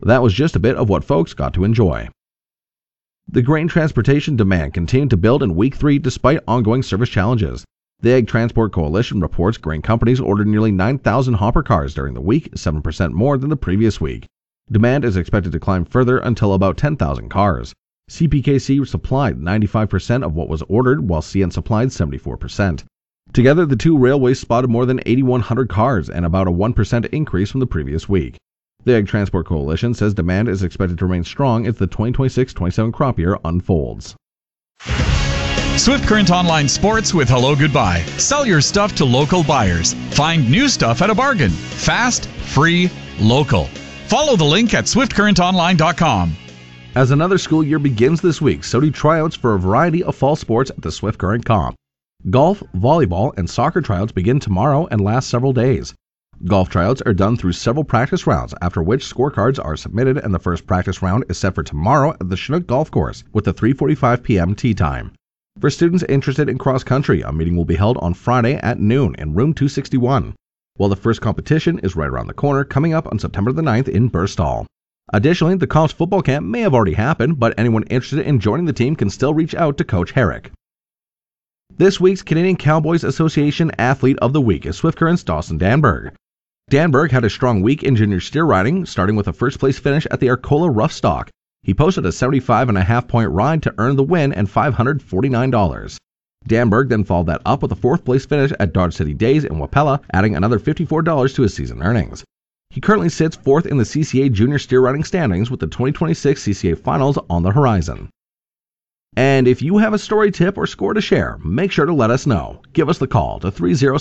That was just a bit of what folks got to enjoy. The grain transportation demand continued to build in week 3 despite ongoing service challenges. The Ag Transport Coalition reports grain companies ordered nearly 9,000 hopper cars during the week, 7% more than the previous week. Demand is expected to climb further until about 10,000 cars. CPKC supplied 95% of what was ordered, while CN supplied 74%. Together, the two railways spotted more than 8,100 cars and about a 1% increase from the previous week. The Ag Transport Coalition says demand is expected to remain strong as the 2026-27 crop year unfolds. Swift Current Online Sports with Hello Goodbye. Sell your stuff to local buyers. Find new stuff at a bargain. Fast, free, local. Follow the link at swiftcurrentonline.com. As another school year begins this week, so do tryouts for a variety of fall sports at the Swift Current Comp. Golf, volleyball, and soccer tryouts begin tomorrow and last several days. Golf tryouts are done through several practice rounds, after which scorecards are submitted, and the first practice round is set for tomorrow at the Chinook Golf Course with a 3:45 p.m. tee time. For students interested in cross-country, a meeting will be held on Friday at noon in room 261, while the first competition is right around the corner, coming up on September the 9th in Burstall. Additionally, the Comp's football camp may have already happened, but anyone interested in joining the team can still reach out to Coach Herrick. This week's Canadian Cowboys Association Athlete of the Week is Swift Current's Dawson Danberg. Danberg had a strong week in junior steer riding, starting with a first-place finish at the Arcola Rough Stock. He posted a 75.5-point ride to earn the win and $549. Danberg then followed that up with a 4th-place finish at Dodge City Days in Wapella, adding another $54 to his season earnings. He currently sits 4th in the CCA Junior Steer Riding standings with the 2026 CCA Finals on the horizon. And if you have a story tip or score to share, make sure to let us know. Give us the call to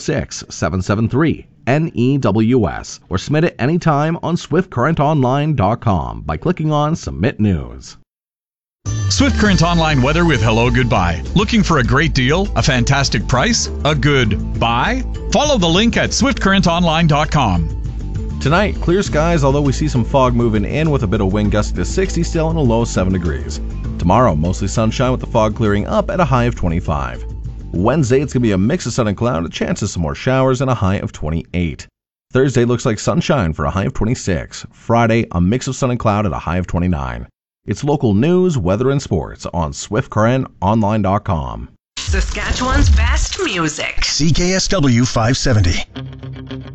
306-773-NEWS or submit it anytime on SwiftCurrentOnline.com by clicking on Submit News. Swift Current Online weather with Hello Goodbye. Looking for a great deal, a fantastic price, a good buy? Follow the link at SwiftCurrentOnline.com. Tonight, clear skies, although we see some fog moving in with a bit of wind gusting to 60 still and a low of 7 degrees. Tomorrow, mostly sunshine with the fog clearing up at a high of 25. Wednesday, it's going to be a mix of sun and cloud, a chance of some more showers and a high of 28. Thursday looks like sunshine for a high of 26. Friday, a mix of sun and cloud at a high of 29. It's local news, weather, and sports on SwiftCurrentOnline.com. Saskatchewan's best music. CKSW 570.